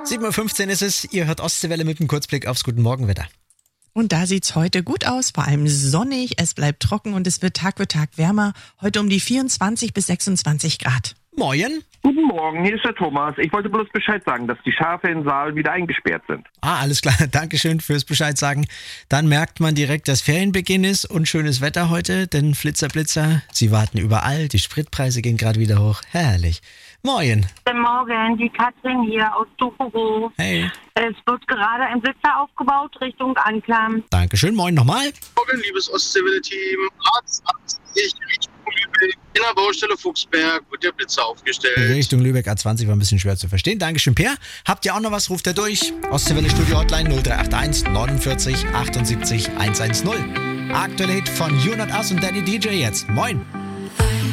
7.15 Uhr ist es, ihr hört Ostseewelle mit einem Kurzblick aufs Guten Morgenwetter. Und da sieht's heute gut aus, vor allem sonnig, es bleibt trocken und es wird Tag für Tag wärmer. Heute um die 24 bis 26 Grad. Moin. Guten Morgen, hier ist der Thomas. Ich wollte bloß Bescheid sagen, dass die Schafe in Saal wieder eingesperrt sind. Alles klar, Dankeschön fürs Bescheid sagen. Dann merkt man direkt, dass Ferienbeginn ist und schönes Wetter heute, denn Flitzer, sie warten überall, die Spritpreise gehen gerade wieder hoch. Herrlich. Moin. Guten Morgen, die Katrin hier aus Tuchero. Hey. Es wird gerade ein Blitzer aufgebaut Richtung Anklam. Dankeschön, moin nochmal. Morgen, liebes Ostseewelle-Team. Arzt, Richtung Lübeck, in der Baustelle Fuchsberg wird der Blitzer aufgestellt. Richtung Lübeck A20 war ein bisschen schwer zu verstehen. Dankeschön, Per. Habt ihr auch noch was? Ruft ihr durch. Ostseewelle Studio Hotline 0381 49 78 110. Aktuelle Hit von You Not Us und Daddy DJ jetzt. Moin.